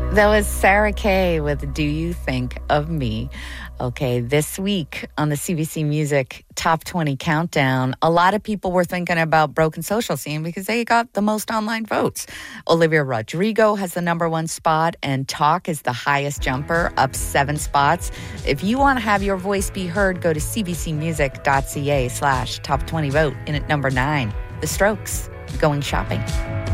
That was Sarah Kay with Do You Think of Me? Okay, this week on the CBC Music Top 20 Countdown, a lot of people were thinking about Broken Social Scene because they got the most online votes. Olivia Rodrigo has the number one spot, and Talk is the highest jumper, up 7 spots. If you want to have your voice be heard, go to cbcmusic.ca/top20 vote. In at number 9, The Strokes, Going Shopping.